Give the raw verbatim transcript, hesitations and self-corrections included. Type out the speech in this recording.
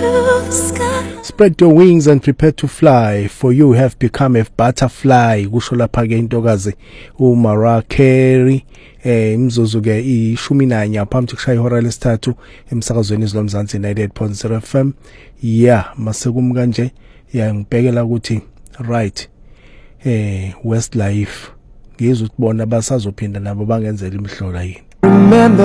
Spread your wings and prepare to fly, for you have become a butterfly. Kusho lapha ke intokazi uMariah Carey. Eh imzuzu ke ishumi nanye phambi kushaya ihora lesithathu emsakazweni izilomzansi ninety-eight point zero F M. Yeah, masekum kanje ya ngibhekela ukuthi right eh Westlife ngizwe ukubona basazophinda nabo bangenzela imhlola yini.